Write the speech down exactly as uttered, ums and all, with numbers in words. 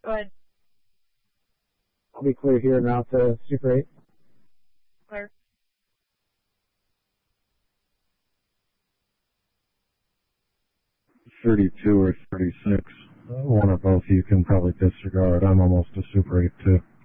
Go ahead. I'll be clear here now to Super eight. Clear. thirty-two or thirty-six. One or both you can probably disregard. I'm almost a Super eight too.